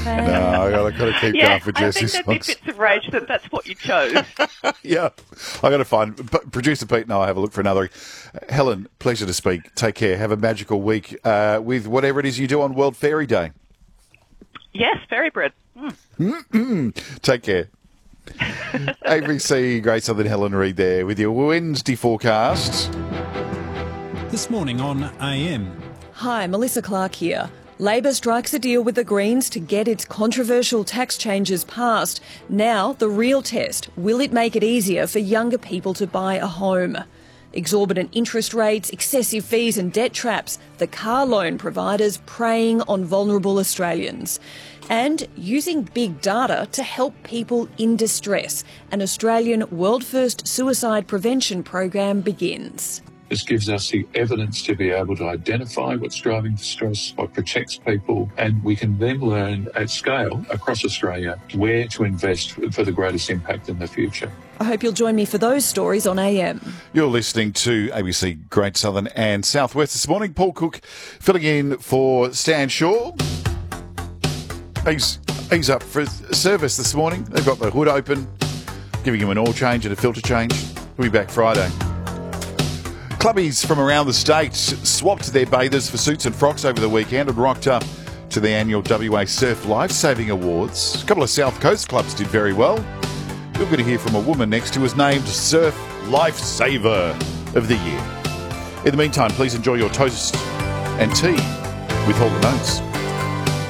No, I've got to keep going for Jesse's I think there'd be bits of rage that's what you chose. Yeah, I've got to find... Producer Pete and I'll have a look for another. Helen, pleasure to speak. Take care. Have a magical week with whatever it is you do on World Fairy Day. Yes, fairy bread. Take care. ABC Great Southern Helen Reid there with your Wednesday forecast. This morning on AM. Hi, Melissa Clark here. Labor strikes a deal with the Greens to get its controversial tax changes passed. Now, the real test, will it make it easier for younger people to buy a home? Exorbitant interest rates, excessive fees and debt traps, the car loan providers preying on vulnerable Australians. And using big data to help people in distress. An Australian world-first suicide prevention program begins. This gives us the evidence to be able to identify what's driving distress, what protects people, and we can then learn at scale across Australia where to invest for the greatest impact in the future. I hope you'll join me for those stories on AM. You're listening to ABC Great Southern and Southwest this morning. Paul Cook filling in for Stan Shaw. He's up for service this morning. They've got the hood open, giving him an oil change and a filter change. We'll be back Friday. Clubbies from around the state swapped their bathers for suits and frocks over the weekend and rocked up to the annual WA Surf Lifesaving Awards. A couple of South Coast clubs did very well. You're going to hear from a woman next who was named Surf Lifesaver of the Year. In the meantime, please enjoy your toast and tea with all the notes.